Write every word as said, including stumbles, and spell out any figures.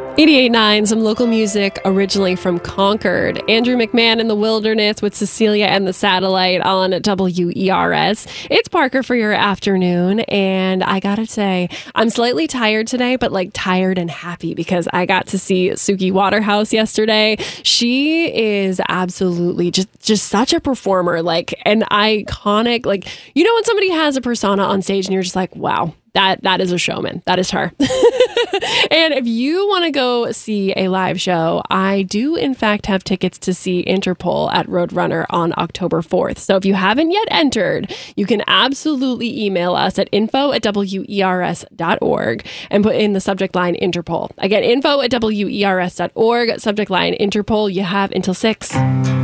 eighty-eight point nine, some local music originally from Concord. Andrew McMahon in the Wilderness with Cecilia and the Satellite on W E R S. It's Parker for your afternoon, and I gotta say, I'm slightly tired today, but like tired and happy because I got to see Suki Waterhouse yesterday. She is absolutely just, just such a performer, like an iconic, like, you know when somebody has a persona on stage and you're just like, wow. That that is a showman. That is her. And if you want to go see a live show, I do in fact have tickets to see Interpol at Roadrunner on October fourth. So if you haven't yet entered, you can absolutely email us at info at W E R S dot org and put in the subject line Interpol. Again, info at W E R S dot org, subject line Interpol. You have until six.